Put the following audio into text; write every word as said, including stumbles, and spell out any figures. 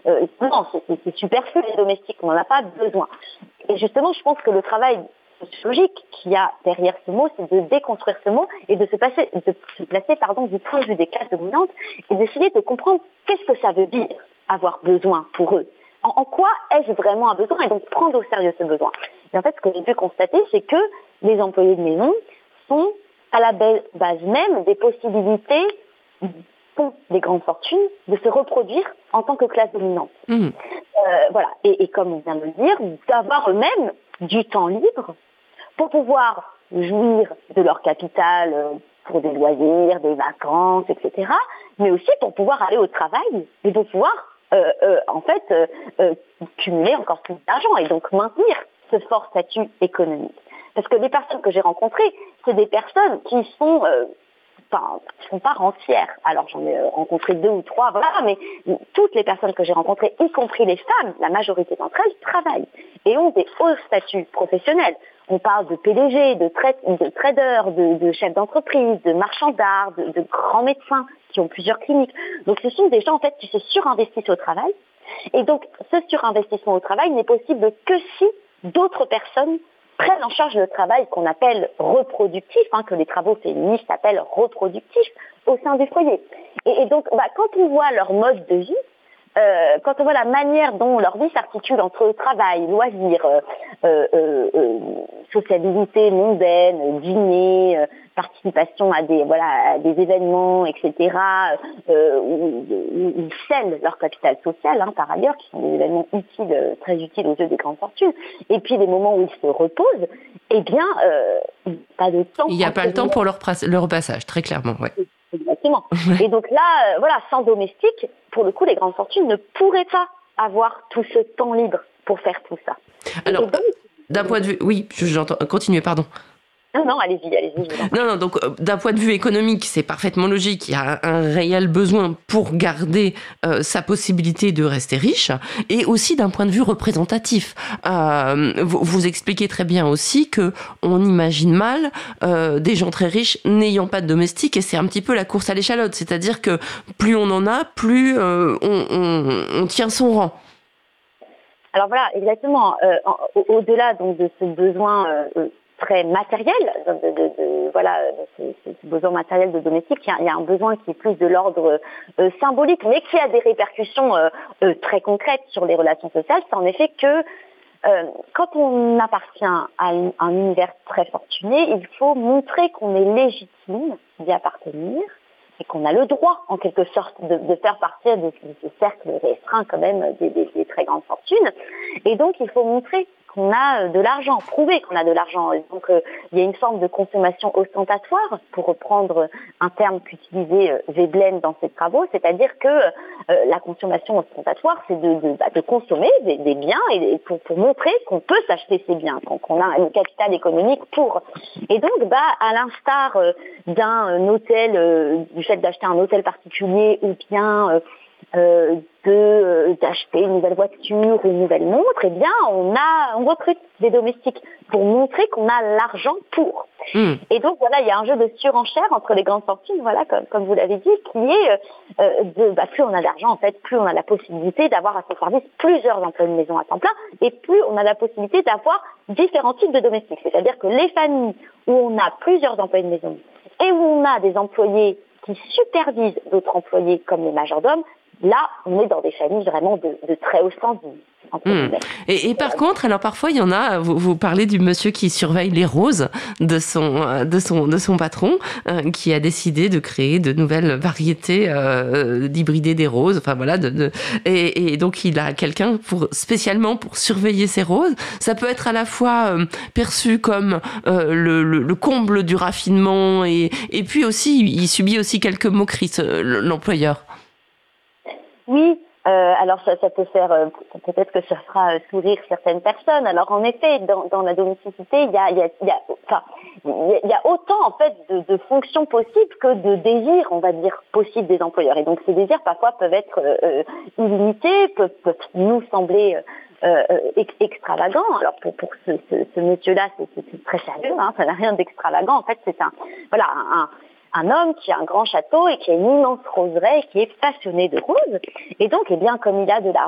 euh, non, c'est, c'est, c'est superflu les domestiques, on n'en a pas besoin. Et justement, je pense que le travail sociologique qu'il y a derrière ce mot, c'est de déconstruire ce mot et de se, passer, de se placer pardon, du point de vue des classes dominantes et d'essayer de comprendre qu'est-ce que ça veut dire avoir besoin pour eux. En, en quoi ai-je vraiment un besoin et donc prendre au sérieux ce besoin. Et en fait, ce que j'ai pu constater, c'est que les employés de maison sont à la base même des possibilités pour les grandes fortunes de se reproduire en tant que classe dominante. Mmh. Euh, voilà. Et, et comme on vient de le dire, d'avoir eux-mêmes du temps libre pour pouvoir jouir de leur capital pour des loisirs, des vacances, et cetera, mais aussi pour pouvoir aller au travail et de pouvoir, euh, euh, en fait, euh, euh, cumuler encore plus d'argent et donc maintenir ce fort statut économique. Parce que les personnes que j'ai rencontrées, c'est des personnes qui sont... Euh, Enfin, qui sont pas rentières. Alors j'en ai rencontré deux ou trois, voilà, mais toutes les personnes que j'ai rencontrées, y compris les femmes, la majorité d'entre elles travaillent et ont des hauts statuts professionnels. On parle de P D G, de, tra- de traders, de, de chefs d'entreprise, de marchands d'art, de, de grands médecins qui ont plusieurs cliniques. Donc ce sont des gens en fait qui se surinvestissent au travail. Et donc ce surinvestissement au travail n'est possible que si d'autres personnes prennent en charge le travail qu'on appelle reproductif, hein, que les travaux féministes appellent reproductif, au sein du foyer. Et, et donc, bah, quand on voit leur mode de vie, euh, quand on voit la manière dont leur vie s'articule entre travail, loisirs, euh, euh, euh, sociabilité mondaine, dîner, euh, participation à des voilà à des événements, et cetera, euh, où, où ils scellent leur capital social, hein, par ailleurs, qui sont des événements utiles, très utiles aux yeux des grandes fortunes, et puis les moments où ils se reposent, eh bien, euh, pas de temps. Il n'y a pas le temps pour leur, leur passage, très clairement, ouais. Exactement. Et donc là, euh, voilà, sans domestique, pour le coup, les grandes fortunes ne pourraient pas avoir tout ce temps libre pour faire tout ça. Alors, donc, d'un point de vue, oui, j'entends. Continuez, pardon. Non, non, allez-y, allez-y. Je non, non, donc d'un point de vue économique, c'est parfaitement logique. Il y a un réel besoin pour garder euh, sa possibilité de rester riche, et aussi d'un point de vue représentatif. Euh, vous, vous expliquez très bien aussi que on imagine mal euh, des gens très riches n'ayant pas de domestique, et c'est un petit peu la course à l'échalote. C'est-à-dire que plus on en a, plus euh, on, on, on tient son rang. Alors voilà, exactement. Euh, au-delà donc de ce besoin euh, très matériel, de, de, de, de, voilà, ce, ce besoin matériel de domestique, il y, a, il y a un besoin qui est plus de l'ordre euh, symbolique, mais qui a des répercussions euh, euh, très concrètes sur les relations sociales. C'est en effet que euh, quand on appartient à une, un univers très fortuné, il faut montrer qu'on est légitime d'y appartenir et qu'on a le droit, en quelque sorte, de, de faire partie de, de ce cercle restreint quand même des, des, des très grandes fortunes. Et donc, il faut montrer qu'on a de l'argent, prouver qu'on a de l'argent. Et donc, euh, il y a une forme de consommation ostentatoire, pour reprendre un terme qu'utilisait euh, Veblen dans ses travaux, c'est-à-dire que euh, la consommation ostentatoire, c'est de, de, bah, de consommer des, des biens et pour, pour montrer qu'on peut s'acheter ces biens, qu'on a le capital économique pour. Et donc, bah, à l'instar euh, d'un hôtel, euh, du fait d'acheter un hôtel particulier ou bien euh, Euh, de euh, d'acheter une nouvelle voiture ou une nouvelle montre, eh bien on a on recrute des domestiques pour montrer qu'on a l'argent pour. Mmh. Et donc voilà, il y a un jeu de surenchère entre les grandes fortunes, voilà, comme comme vous l'avez dit, qui est euh, de bah, plus on a d'argent en fait, plus on a la possibilité d'avoir à son service plusieurs emplois de maison à temps plein, et plus on a la possibilité d'avoir différents types de domestiques. C'est-à-dire que les familles où on a plusieurs employés de maison et où on a des employés qui supervisent d'autres employés comme les majordomes, là, on est dans des familles vraiment de, de très haut standing. Mmh. Et, et par contre, alors parfois il y en a. Vous, vous parlez du monsieur qui surveille les roses de son de son de son patron, euh, qui a décidé de créer de nouvelles variétés, euh, d'hybrider des roses. Enfin voilà, de, de et, et donc il a quelqu'un pour spécialement pour surveiller ces roses. Ça peut être à la fois euh, perçu comme euh, le, le, le comble du raffinement, et et puis aussi il subit aussi quelques moqueries, ce, l'employeur. Oui, euh, alors ça, ça peut faire, euh, peut-être que ça fera sourire certaines personnes. Alors en effet, dans, dans la domesticité, il y a, il y a, il y a, enfin, il y a autant en fait de, de fonctions possibles que de désirs, on va dire, possibles des employeurs. Et donc ces désirs parfois peuvent être euh, illimités, peuvent, peuvent nous sembler euh, ex- extravagants. Alors pour, pour ce, ce, ce monsieur-là, c'est, c'est très sérieux, hein, ça n'a rien d'extravagant. En fait, c'est un, voilà, un, un un homme qui a un grand château et qui a une immense roseraie et qui est passionné de roses. Et donc, eh bien, comme il a de l'argent,